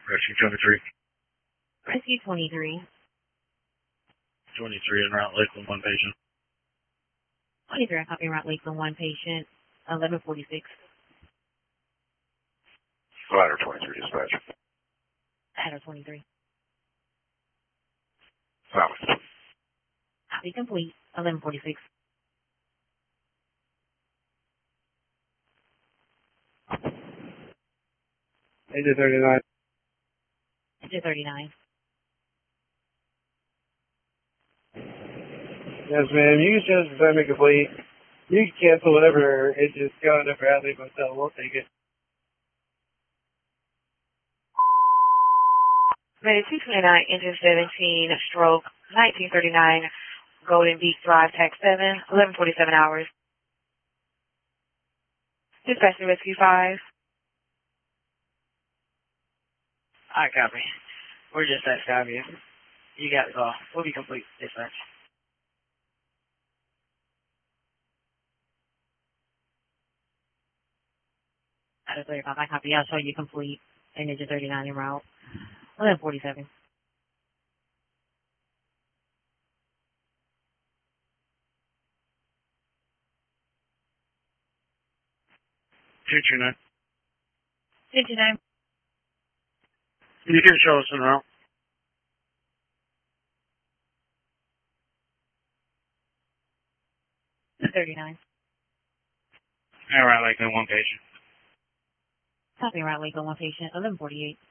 Rescue 23. Rescue 23. 23 en route Lakeland, one patient. 23, I copy en route Lakeland, one patient, 1146. Ladder 23, dispatch. Ladder 23. Silence. Copy complete, 1146. Agent 39. Agent 39. Yes, ma'am. You can show us assignment complete. You can cancel whatever agent's going up for athlete hotel. We'll take it. Minute 229, engine 17, stroke 1939, Golden Beach Drive, Tech 7, 1147 hours. Dispatch to Rescue 5. Alright, copy. We're just at Skyview. You got the call. We'll be complete, dispatch. Ladder 35, I copy. I'll show you complete, and engine 39 en route, 1147. Future 9. 59. You can show us en route. 39. En route Lakeland, one patient. Copy en route Lakeland, one patient, 1148.